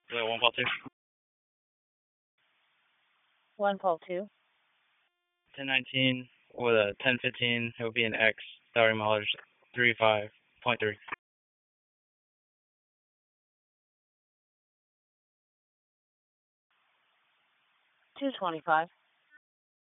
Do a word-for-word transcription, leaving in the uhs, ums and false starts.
The one call two. One call two. ten nineteen with a ten fifteen. It would be an X. Starting mileage three five point three. Two twenty five.